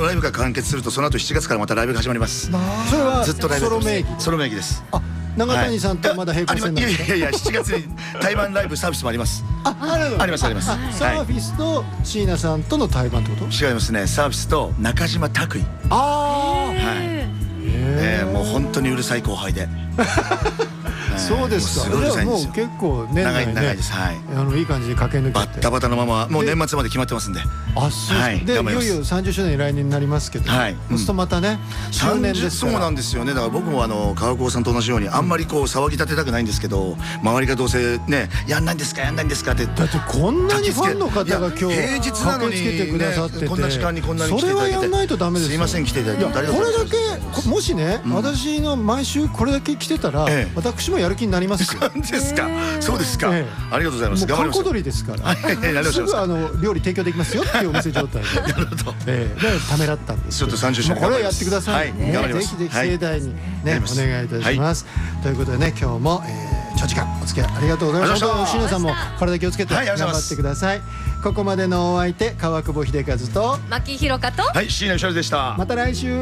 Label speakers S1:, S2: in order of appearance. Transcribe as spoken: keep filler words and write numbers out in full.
S1: ライブが完結するとその後しちがつからまたライブが始まります。
S2: それは
S1: ずっとライブ
S2: ソロ名義。
S1: ソロ名義です。
S2: あ、長谷さんとまだ並行戦なんですか。
S1: いやいやいや、しちがつに対バンライブサービスもあります。
S2: あ、あるの。
S1: ありますあります。
S2: サーフィスと椎名さんとの対バンってこと？
S1: 違いますね。サービスと中島拓衣。
S2: ああ。
S1: はい。ええ、もう本当にうるさい後輩で。
S2: そうですか。
S1: すごいうるさいんですよ。
S2: もう結構年内ね、
S1: 長いです。はい。
S2: あのいい感じで駆け抜けて。
S1: バッタバタのままもう年末まで決まってますんで。
S2: あ、そうで、いよいよさんじゅっしゅうねん来年になりますけど、そうするとまたね周年ですから。
S1: そうなんですよね。だから僕もあの川久保さんと同じようにあんまりこう騒ぎ立てたくないんですけど、周りがどうせねやんないんですかやんないんですかって。
S2: だってこんなにファンの方が今日
S1: 平日なのに
S2: 駆けつけてくださってて、
S1: こんな時間にこんなに来ていただいて、
S2: それはやんないとダメですよ。
S1: すいません来ていただいてありがとう
S2: これ
S1: ございます。
S2: だけもしね私が毎週これだけ来てたら私もやる気になりますよ。
S1: ですか。そうですか。ありがとうございます。
S2: もう観光鳥ですから。すぐあの料理提供できますよっていうお店状態で。なるほど。ええ、でためらったんです。
S1: ちょっとさんじゅっしゅうねん
S2: これやってください。
S1: 頑張ります。
S2: ぜひぜひ盛大にねお願いいたします。ということでね今日も長時間お付き合いありがとうございました。椎名さんも体気をつけて頑張ってください。ここまでのお相手川久保秀和と
S3: 牧弘香と
S1: はい椎名芳春でした。
S2: また来週。